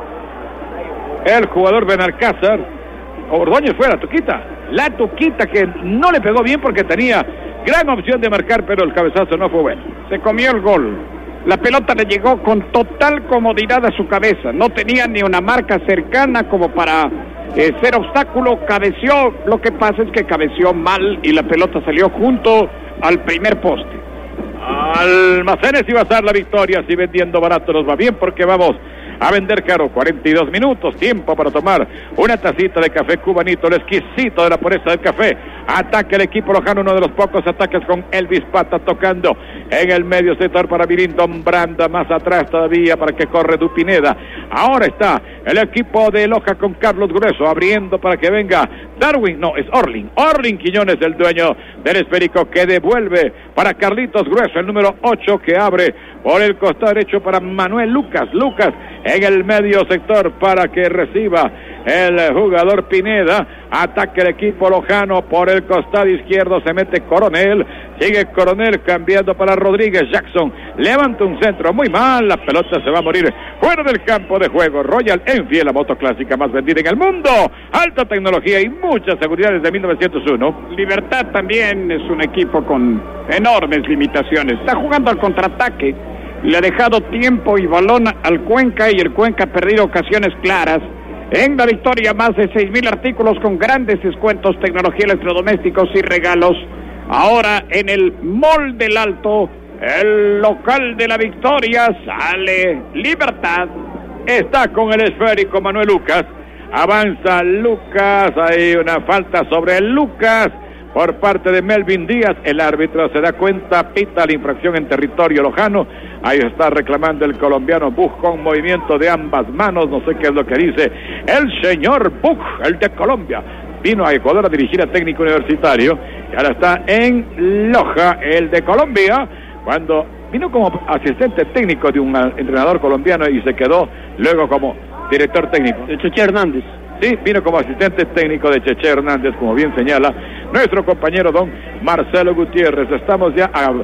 el jugador Benalcázar. Ordóñez fue la tuquita que no le pegó bien porque tenía gran opción de marcar, pero el cabezazo no fue bueno. Se comió el gol. La pelota le llegó con total comodidad a su cabeza. No tenía ni una marca cercana como para ser obstáculo. Cabeció. Lo que pasa es que cabeció mal y la pelota salió junto al primer poste. Almacenes y Bazar, la victoria. Si vendiendo barato nos va bien porque vamos a vender caro. 42 minutos, tiempo para tomar una tacita de café cubanito, el exquisito de la pureza del café. Ataque el equipo lojano, uno de los pocos ataques con Elvis Pata tocando en el medio sector para Virindon Branda, más atrás todavía para que corre Dupineda. Ahora está el equipo de Loja con Carlos Grueso abriendo para que venga Darwin, no, es Orlin Quiñones, el dueño del esférico, que devuelve para Carlitos Grueso, el número 8, que abre por el costado derecho para Manuel Lucas en el medio sector para que reciba el jugador Pineda. Ataque el equipo lojano por el costado izquierdo, se mete Coronel, sigue Coronel cambiando para Rodríguez. Jackson levanta un centro muy mal, la pelota se va a morir fuera del campo de juego. Royal Enfield, la moto clásica más vendida en el mundo, alta tecnología y mucha seguridad desde 1901. Libertad también es un equipo con enormes limitaciones, está jugando al contraataque, le ha dejado tiempo y balón al Cuenca y el Cuenca ha perdido ocasiones claras. En la victoria, más de 6,000 artículos con grandes descuentos, tecnología, electrodomésticos y regalos. Ahora en el Mall del Alto, el local de la victoria, sale Libertad. Está con el esférico Manuel Lucas. Avanza Lucas, hay una falta sobre el Lucas por parte de Melvin Díaz. El árbitro se da cuenta, pita la infracción en territorio lojano. Ahí está reclamando el colombiano Buch con movimiento de ambas manos. No sé qué es lo que dice el señor Buch, el de Colombia. Vino a Ecuador a dirigir a técnico universitario y ahora está en Loja, el de Colombia, cuando vino como asistente técnico de un entrenador colombiano y se quedó luego como director técnico. De Cheche Hernández. Sí, vino como asistente técnico de Cheche Hernández, como bien señala nuestro compañero don Marcelo Gutiérrez. Estamos ya a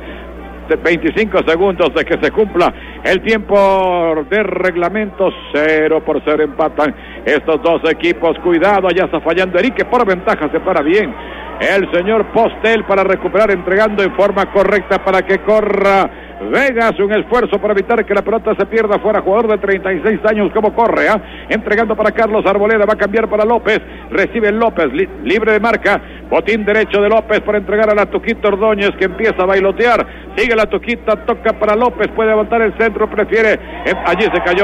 25 segundos de que se cumpla el tiempo de reglamento. 0-0 empatan estos dos equipos. Cuidado, allá está fallando Erique, por ventaja se para bien el señor Postel para recuperar, entregando en forma correcta para que corra Vegas, un esfuerzo para evitar que la pelota se pierda fuera. Jugador de 36 años como corre, entregando para Carlos Arboleda, va a cambiar para López, recibe López, libre de marca, botín derecho de López para entregar a la Tuquita Ordóñez, que empieza a bailotear, sigue la Tuquita, toca para López, puede aguantar el centro, prefiere, allí se cayó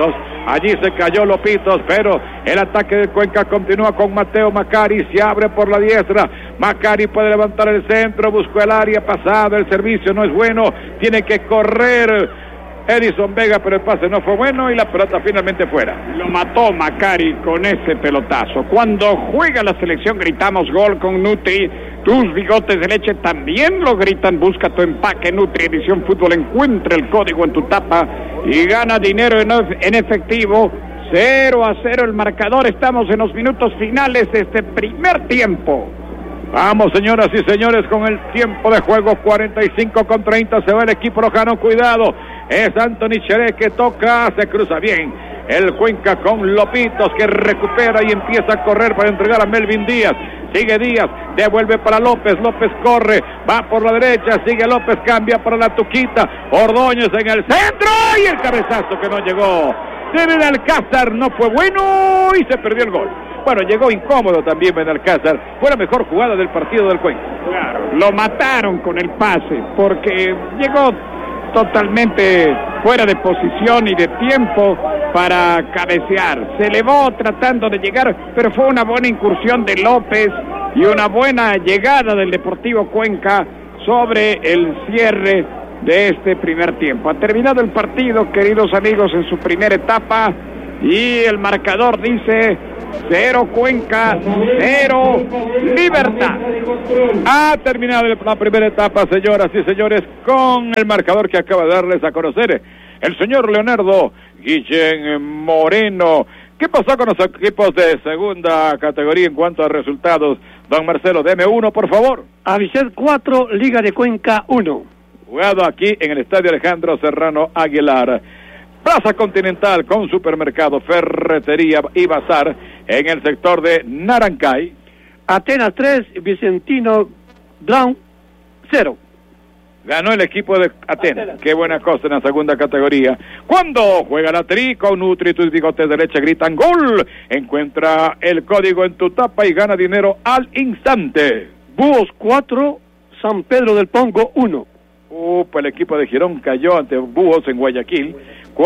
Lopitos, pero el ataque de Cuenca continúa con Mateo Macari, se abre por la diestra, Macari puede levantar el centro, buscó el área pasada, el servicio no es bueno, tiene que correr Edison Vega, pero el pase no fue bueno y la pelota finalmente fuera. Lo mató Macari con ese pelotazo. Cuando juega la selección gritamos gol con Nutri. Tus bigotes de leche también lo gritan. Busca tu empaque Nutri Edición Fútbol, encuentra el código en tu tapa y gana dinero en efectivo. 0-0 el marcador. Estamos en los minutos finales de este primer tiempo. Vamos, señoras y señores, con el tiempo de juego, 45-30, se va el equipo lojano, cuidado, es Anthony Cheré que toca, se cruza bien el Cuenca con Lopitos, que recupera y empieza a correr para entregar a Melvin Díaz, sigue Díaz, devuelve para López corre, va por la derecha, sigue López, cambia para la Tuquita, Ordóñez en el centro, y el cabezazo que no llegó de Benalcázar no fue bueno y se perdió el gol. Bueno, llegó incómodo también Benalcázar, fue la mejor jugada del partido del Cuenca. Claro, lo mataron con el pase, porque llegó totalmente fuera de posición y de tiempo para cabecear. Se elevó tratando de llegar, pero fue una buena incursión de López y una buena llegada del Deportivo Cuenca sobre el cierre de este primer tiempo. Ha terminado el partido, queridos amigos, en su primera etapa, y el marcador dice 0 Cuenca, 0 Libertad. Ha terminado la primera etapa, señoras y señores, con el marcador que acaba de darles a conocer el señor Leonardo Guillén Moreno. ¿Qué pasó con los equipos de segunda categoría en cuanto a resultados? Don Marcelo, deme uno, por favor. Avicet 4, Liga de Cuenca 1. Jugado aquí en el Estadio Alejandro Serrano Aguilar. Plaza Continental con supermercado, ferretería y bazar en el sector de Narancay. Atenas 3, Vicentino Brown 0. Ganó el equipo de Atenas. Qué buena cosa en la segunda categoría. Cuando juega la Tri con Nutri, tus bigotes derecha gritan gol. Encuentra el código en tu tapa y gana dinero al instante. Búhos 4, San Pedro del Pongo 1. El equipo de Girón cayó ante Búhos en Guayaquil,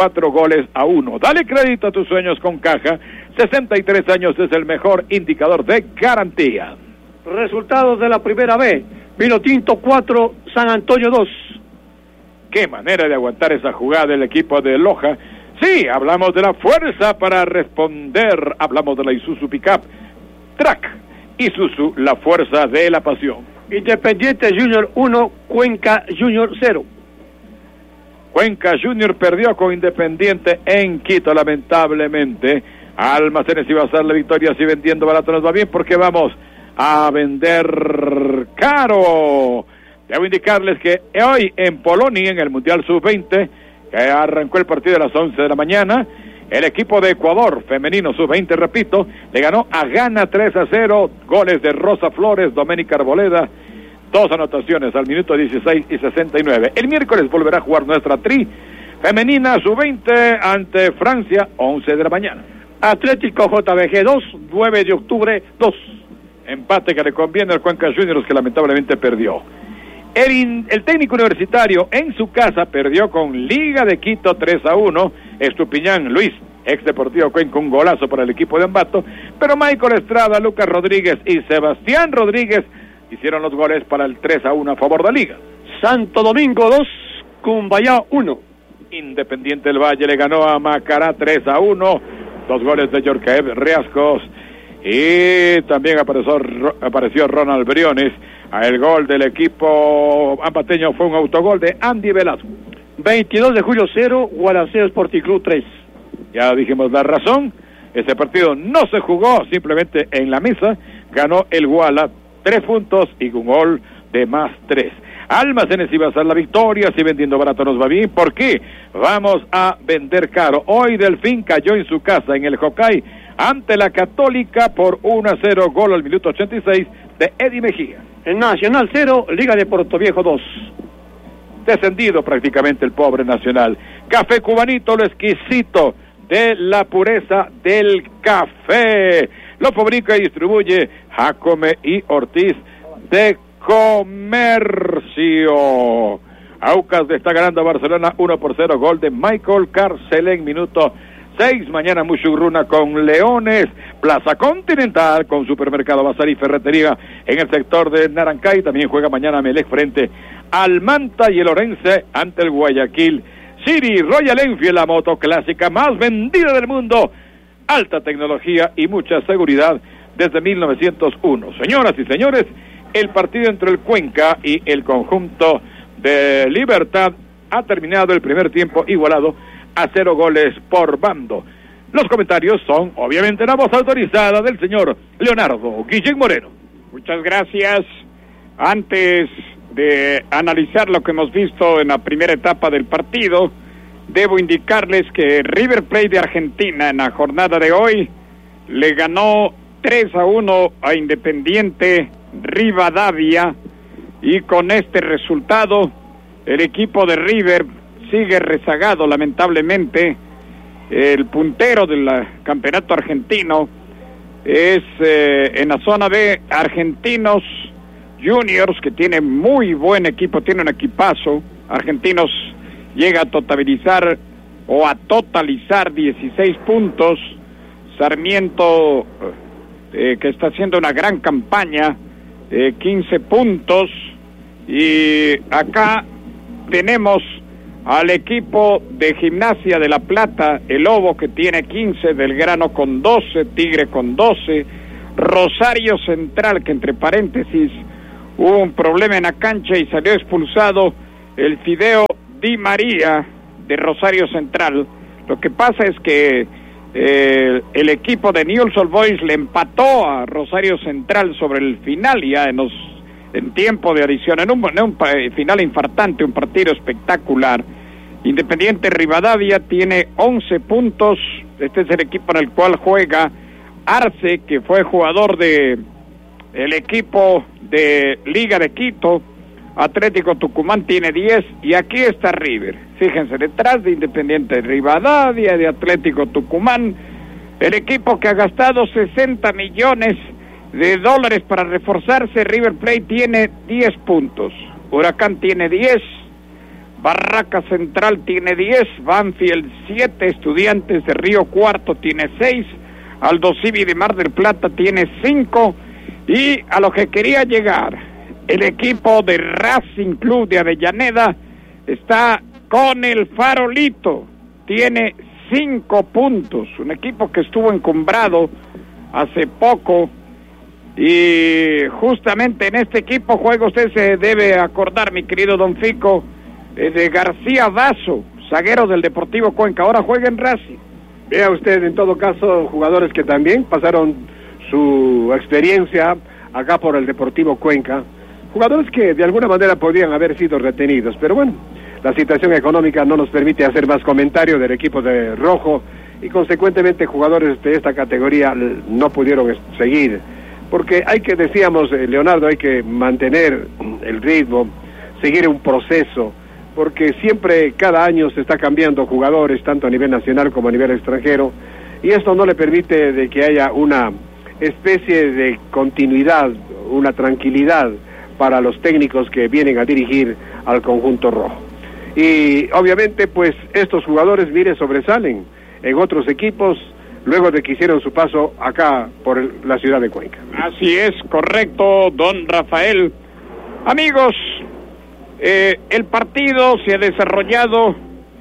4-1. Dale crédito a tus sueños con Caja. 63 años es el mejor indicador de garantía. Resultados de la primera B. Vino Tinto 4, San Antonio 2. Qué manera de aguantar esa jugada el equipo de Loja. Sí, hablamos de la fuerza para responder. Hablamos de la Isuzu Pickup Track. Isuzu, la fuerza de la pasión. Independiente Junior 1, Cuenca Junior 0. Cuenca Junior perdió con Independiente en Quito, lamentablemente. Almacenes y Bazar, la victoria, si vendiendo barato nos va bien porque vamos a vender caro. Debo indicarles que hoy en Polonia, en el Mundial Sub-20, que arrancó el partido a las 11 de la mañana, el equipo de Ecuador, femenino Sub-20, repito, le ganó a Ghana 3-0, goles de Rosa Flores, Doménica Arboleda, 2 anotaciones al minuto 16 y 69. El miércoles volverá a jugar nuestra Tri femenina Sub-20 ante Francia, 11 de la mañana. Atlético JBG 2, 9 de octubre 2. Empate que le conviene al Cuenca Juniors, que lamentablemente perdió. El técnico universitario en su casa perdió con Liga de Quito 3-1. Estupiñán Luis, ex Deportivo Cuenca, un golazo para el equipo de Ambato, pero Michael Estrada, Lucas Rodríguez y Sebastián Rodríguez hicieron los goles para el 3-1 a favor de Liga. Santo Domingo 2, Cumbayá 1. Independiente del Valle le ganó a Macará 3-1, 2 goles de Yorcaev Riascos, y también apareció Ronald Briones. El gol del equipo ambateño fue un autogol de Andy Velasco. 22 de julio 0, Gualaceo Sporting Club 3. Ya dijimos la razón, ese partido no se jugó, simplemente en la mesa ganó el Guala 3 puntos y un gol de más 3. Almacenes y Bazar, la victoria, si vendiendo barato nos va bien. ¿Por qué? Vamos a vender caro. Hoy Delfín cayó en su casa en el Jocay ante la Católica por 1-0, gol al minuto 86 de Eddie Mejía. El Nacional 0, Liga de Portoviejo 2. Descendido prácticamente el pobre Nacional. Café Cubanito, lo exquisito de la pureza del café. Lo fabrica y distribuye Jacome y Ortiz de Comercio. Aucas le está ganando a Barcelona 1-0, gol de Michael Carcelén, minuto 6. Mañana Muchugruna con Leones. Plaza Continental con Supermercado Bazar y Ferretería en el sector de Narancay. También juega mañana Melec frente al Manta y el Orense ante el Guayaquil City. Royal Enfield, la moto clásica más vendida del mundo. Alta tecnología y mucha seguridad desde 1901. Señoras y señores, el partido entre el Cuenca y el conjunto de Libertad ha terminado el primer tiempo igualado a 0 goles por bando. Los comentarios son, obviamente, la voz autorizada del señor Leonardo Guillén Moreno. Muchas gracias. Antes de analizar lo que hemos visto en la primera etapa del partido, debo indicarles que River Plate de Argentina en la jornada de hoy le ganó 3-1 a Independiente Rivadavia, y con este resultado el equipo de River sigue rezagado, lamentablemente. El puntero del campeonato argentino es en la zona B Argentinos Juniors, que tiene muy buen equipo, tiene un equipazo. Argentinos llega a totalizar 16 puntos. Sarmiento, que está haciendo una gran campaña, 15 puntos. Y acá tenemos al equipo de Gimnasia de La Plata, el Lobo, que tiene 15, Belgrano con 12, Tigre con 12, Rosario Central, que entre paréntesis hubo un problema en la cancha y salió expulsado el Fideo Di María de Rosario Central. Lo que pasa es que el equipo de Newell's Old Boys le empató a Rosario Central sobre el final, ya en tiempo de adición, en un final infartante, un partido espectacular. Independiente Rivadavia tiene 11 puntos. Este es el equipo en el cual juega Arce, que fue jugador de el equipo de Liga de Quito. Atlético Tucumán tiene 10, y aquí está River. Fíjense, detrás de Independiente Rivadavia, de Atlético Tucumán, el equipo que ha gastado 60 millones de dólares para reforzarse. River Plate tiene 10 puntos, Huracán tiene 10, Barraca Central tiene 10, Banfield 7, Estudiantes de Río Cuarto tiene 6, Aldo Civi de Mar del Plata tiene 5, y a lo que quería llegar, el equipo de Racing Club de Avellaneda está con el Farolito, tiene 5 puntos, un equipo que estuvo encumbrado hace poco. Y justamente en este equipo juega, usted se debe acordar, mi querido Don Fico, de García Vaso, zaguero del Deportivo Cuenca, ahora juega en Racing. Vea usted, en todo caso, jugadores que también pasaron su experiencia acá por el Deportivo Cuenca, jugadores que de alguna manera podían haber sido retenidos, pero bueno, la situación económica no nos permite hacer más comentarios del equipo de Rojo, y consecuentemente jugadores de esta categoría no pudieron seguir, porque decíamos, Leonardo, hay que mantener el ritmo, seguir un proceso, porque siempre, cada año se está cambiando jugadores, tanto a nivel nacional como a nivel extranjero, y esto no le permite de que haya una especie de continuidad, una tranquilidad para los técnicos que vienen a dirigir al conjunto rojo. Y obviamente, pues, estos jugadores, mire, sobresalen en otros equipos, luego de que hicieron su paso acá por la ciudad de Cuenca. Así es, correcto, don Rafael. Amigos, el partido se ha desarrollado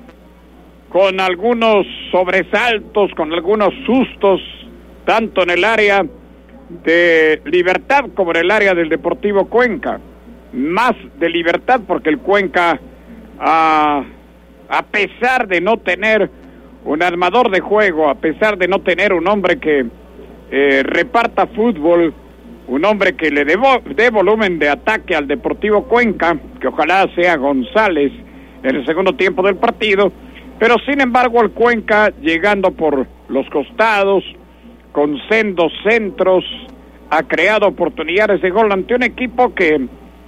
con algunos sobresaltos, con algunos sustos, tanto en el área de Libertad como en el área del Deportivo Cuenca. Más de Libertad porque el Cuenca, a pesar de no tener un armador de juego, a pesar de no tener un hombre que reparta fútbol, un hombre que le dé volumen de ataque al Deportivo Cuenca, que ojalá sea González en el segundo tiempo del partido, pero sin embargo el Cuenca, llegando por los costados, con sendos centros, ha creado oportunidades de gol ante un equipo que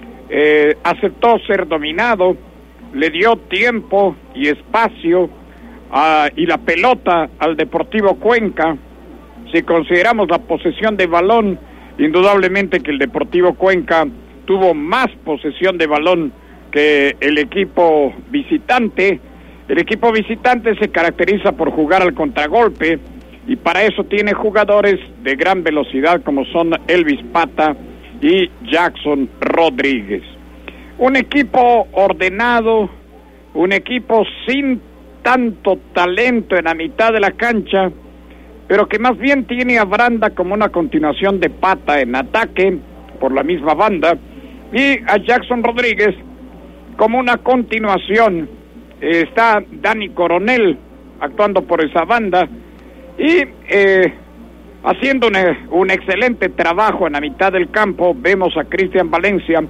aceptó ser dominado, le dio tiempo y espacio y la pelota al Deportivo Cuenca. Si consideramos la posesión de balón, indudablemente que el Deportivo Cuenca tuvo más posesión de balón que el equipo visitante. El equipo visitante se caracteriza por jugar al contragolpe, y para eso tiene jugadores de gran velocidad como son Elvis Pata y Jackson Rodríguez. Un equipo ordenado, un equipo sin tanto talento en la mitad de la cancha, pero que más bien tiene a Branda como una continuación de Pata en ataque por la misma banda, y a Jackson Rodríguez como una continuación. Está Dani Coronel actuando por esa banda y haciendo un excelente trabajo en la mitad del campo. Vemos a Cristian Valencia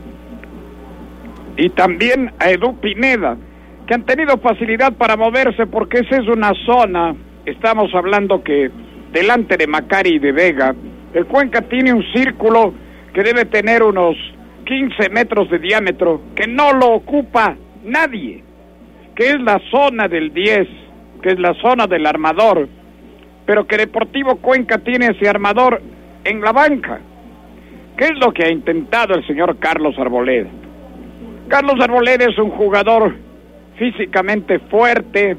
y también a Edu Pineda, que han tenido facilidad para moverse porque esa es una zona. Estamos hablando que delante de Macari y de Vega, el Cuenca tiene un círculo que debe tener unos 15 metros de diámetro, que no lo ocupa nadie, que es la zona del 10, que es la zona del armador, pero que Deportivo Cuenca tiene ese armador en la banca. ¿Qué es lo que ha intentado el señor Carlos Arboleda? Carlos Arboleda es un jugador físicamente fuerte,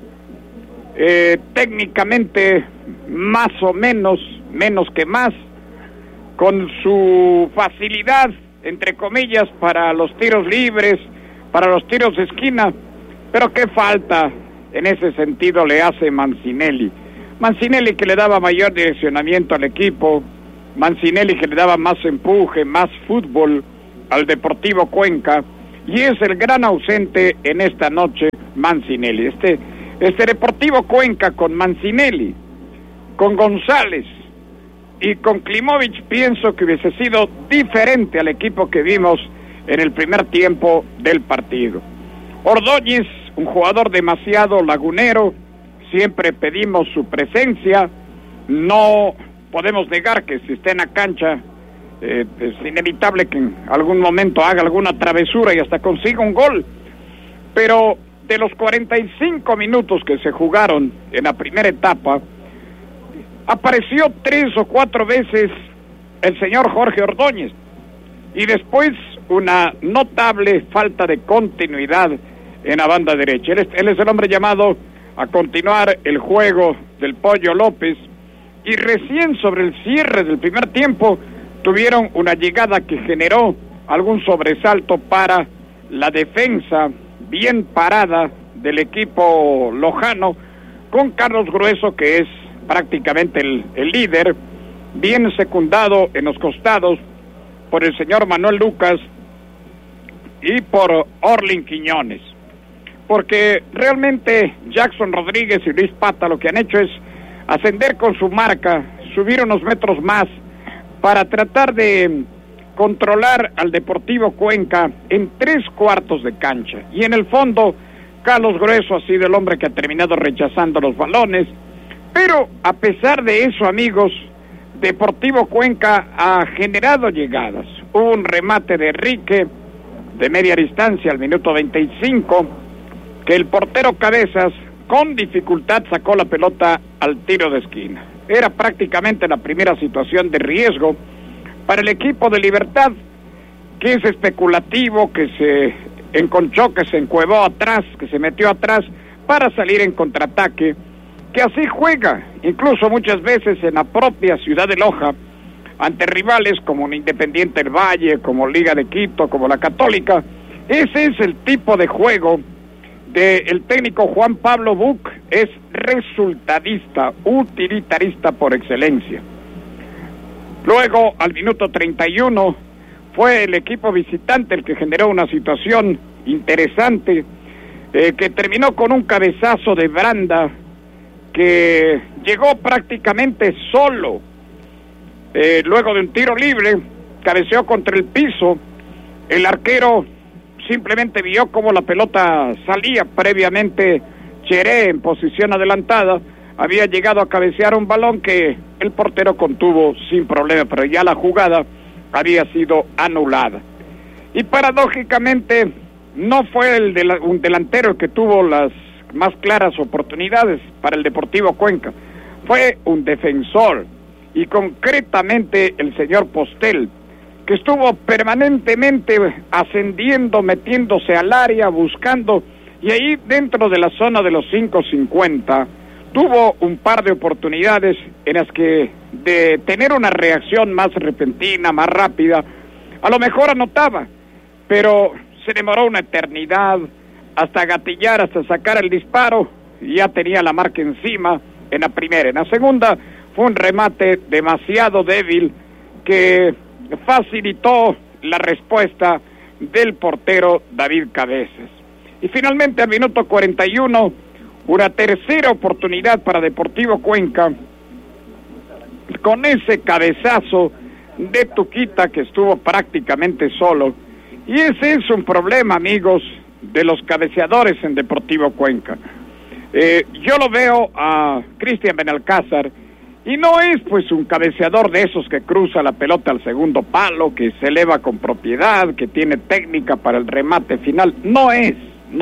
técnicamente más o menos que más, con su facilidad, entre comillas, para los tiros libres, para los tiros de esquina, pero qué falta en ese sentido le hace Mancinelli. Mancinelli que le daba mayor direccionamiento al equipo, Mancinelli que le daba más empuje, más fútbol al Deportivo Cuenca, y es el gran ausente en esta noche, Mancinelli. Este Deportivo Cuenca con Mancinelli, con González y con Klimovic, pienso que hubiese sido diferente al equipo que vimos en el primer tiempo del partido. Ordóñez, un jugador demasiado lagunero, siempre pedimos su presencia, no podemos negar que si está en la cancha es inevitable que en algún momento haga alguna travesura y hasta consiga un gol, pero de los 45 minutos que se jugaron en la primera etapa, apareció 3 o 4 veces el señor Jorge Ordóñez, y después una notable falta de continuidad en la banda derecha. Él es el hombre llamado a continuar el juego del Pollo López, y recién sobre el cierre del primer tiempo tuvieron una llegada que generó algún sobresalto para la defensa bien parada del equipo lojano, con Carlos Grueso, que es prácticamente el líder, bien secundado en los costados por el señor Manuel Lucas y por Orlin Quiñones, porque realmente Jackson Rodríguez y Luis Pata lo que han hecho es ascender con su marca, subir unos metros más para tratar de controlar al Deportivo Cuenca en 3/4 de cancha, y en el fondo Carlos Grueso ha sido el hombre que ha terminado rechazando los balones. Pero a pesar de eso, amigos, Deportivo Cuenca ha generado llegadas. Hubo un remate de Enrique de media distancia al minuto 25, que el portero Cabezas con dificultad sacó la pelota al tiro de esquina. Era prácticamente la primera situación de riesgo para el equipo de Libertad, que es especulativo, que se enconchó, que se encuevó atrás, que se metió atrás para salir en contraataque, que así juega, incluso muchas veces en la propia ciudad de Loja, ante rivales como un Independiente del Valle, como Liga de Quito, como la Católica. Ese es el tipo de juego del técnico Juan Pablo Buc, es resultadista, utilitarista por excelencia. Luego, al minuto 31, fue el equipo visitante el que generó una situación interesante, que terminó con un cabezazo de Branda, que llegó prácticamente solo, luego de un tiro libre, cabeceó contra el piso, el arquero simplemente vio cómo la pelota salía. Previamente Cheré, en posición adelantada, había llegado a cabecear un balón que el portero contuvo sin problema, pero ya la jugada había sido anulada. Y paradójicamente no fue un delantero que tuvo las más claras oportunidades para el Deportivo Cuenca, fue un defensor, y concretamente el señor Postel, que estuvo permanentemente ascendiendo, metiéndose al área, buscando, y ahí dentro de la zona de los 5.50 tuvo un par de oportunidades en las que, de tener una reacción más repentina, más rápida, a lo mejor anotaba, pero se demoró una eternidad hasta gatillar, hasta sacar el disparo, y ya tenía la marca encima en la primera. En la segunda fue un remate demasiado débil que facilitó la respuesta del portero David Cabezas. Y finalmente al minuto 41, una tercera oportunidad para Deportivo Cuenca, con ese cabezazo de Tuquita, que estuvo prácticamente solo. Y ese es un problema, amigos, de los cabeceadores en Deportivo Cuenca. Yo lo veo a Cristian Benalcázar, y no es pues un cabeceador de esos que cruza la pelota al segundo palo, que se eleva con propiedad, que tiene técnica para el remate final. No es.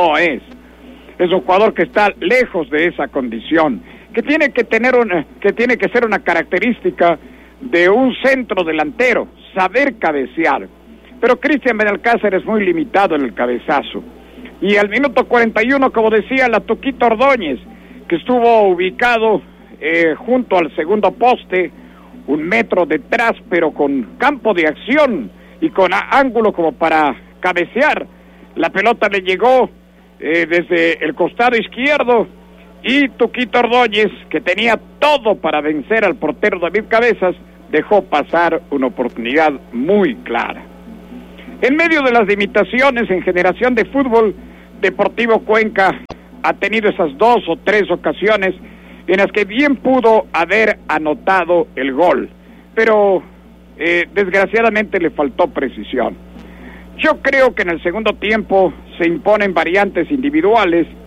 Es un jugador que está lejos de esa condición, que tiene que ser una característica de un centro delantero, saber cabecear. Pero Cristian Benalcázar es muy limitado en el cabezazo. Y al minuto 41, como decía, la Tuquito Ordóñez, que estuvo ubicado junto al segundo poste, 1 metro detrás, pero con campo de acción y con ángulo como para cabecear. La pelota le llegó desde el costado izquierdo y Tuquito Ordóñez, que tenía todo para vencer al portero David Cabezas, dejó pasar una oportunidad muy clara. En medio de las limitaciones en generación de fútbol, Deportivo Cuenca ha tenido esas 2 o 3 ocasiones en las que bien pudo haber anotado el gol, pero desgraciadamente le faltó precisión. Yo creo que en el segundo tiempo se imponen variantes individuales